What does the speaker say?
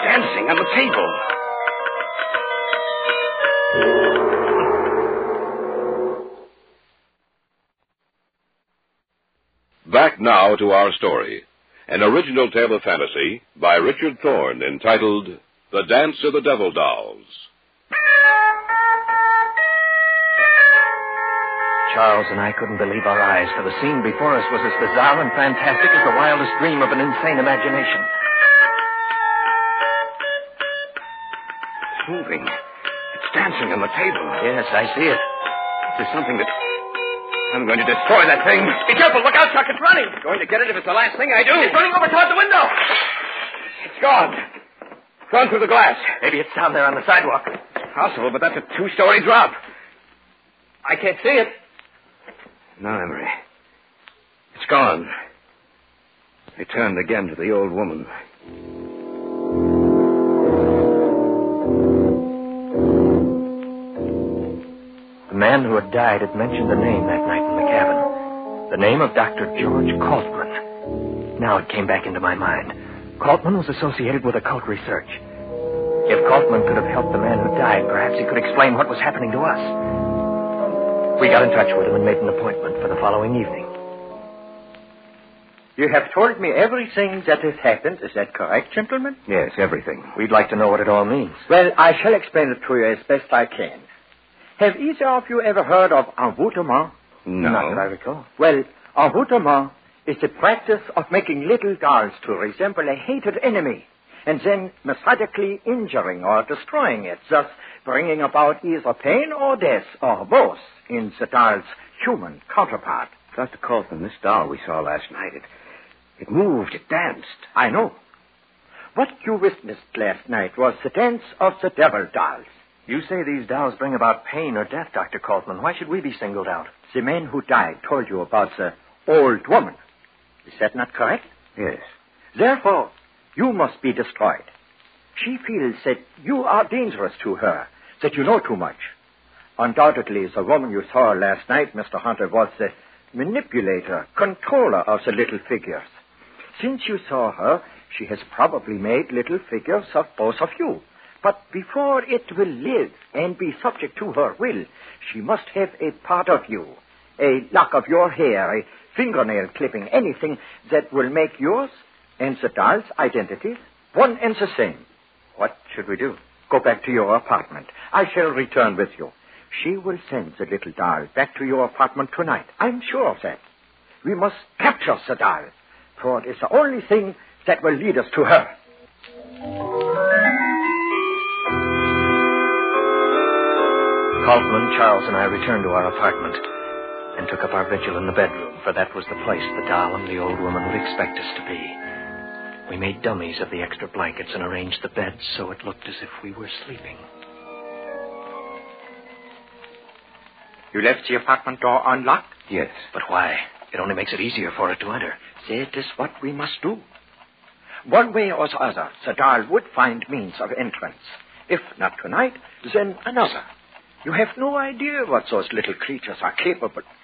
dancing on the table. Back now to our story. An original tale of fantasy by Richard Thorne entitled The Dance of the Devil Dolls. Charles and I couldn't believe our eyes, for the scene before us was as bizarre and fantastic as the wildest dream of an insane imagination. It's moving. It's dancing on the table. Yes, I see it. There's something that... I'm going to destroy that thing. Be careful. Look out, Chuck. It's running. Going to get it if it's the last thing I do. It's running over toward the window. It's gone. Gone through the glass. Maybe it's down there on the sidewalk. Possible, but that's a 2-story drop. I can't see it. No, Emery. It's gone. I turned again to the old woman. The man who had died had mentioned a name that night in the cabin. The name of Dr. George Kaltman. Now it came back into my mind. Kaltman was associated with occult research. If Kaltman could have helped the man who died, perhaps he could explain what was happening to us. We got in touch with him and made an appointment for the following evening. You have told me everything that has happened. Is that correct, gentlemen? Yes, everything. We'd like to know what it all means. Well, I shall explain it to you as best I can. Have either of you ever heard of envoûtement? No. Not that I recall. Well, envoûtement is the practice of making little dolls to resemble a hated enemy and then methodically injuring or destroying it, thus bringing about either pain or death, or both, in the doll's human counterpart. Dr. Kaufman, this doll we saw last night, it moved, it danced. I know. What you witnessed last night was the dance of the devil dolls. You say these dolls bring about pain or death, Dr. Kaltman. Why should we be singled out? The man who died told you about the old woman. Is that not correct? Yes. Therefore, you must be destroyed. She feels that you are dangerous to her, that you know too much. Undoubtedly, the woman you saw last night, Mr. Hunter, was the manipulator, controller of the little figures. Since you saw her, she has probably made little figures of both of you. But before it will live and be subject to her will, she must have a part of you, a lock of your hair, a fingernail clipping, anything that will make yours and the doll's identities one and the same. What should we do? Go back to your apartment. I shall return with you. She will send the little doll back to your apartment tonight. I'm sure of that. We must capture the doll, for it is the only thing that will lead us to her. Kaltman, Charles, and I returned to our apartment and took up our vigil in the bedroom, for that was the place the doll and the old woman would expect us to be. We made dummies of the extra blankets and arranged the beds so it looked as if we were sleeping. You left the apartment door unlocked? Yes. But why? It only makes it easier for it to enter. That is what we must do. One way or the other, the doll would find means of entrance. If not tonight, then another. You have no idea what those little creatures are capable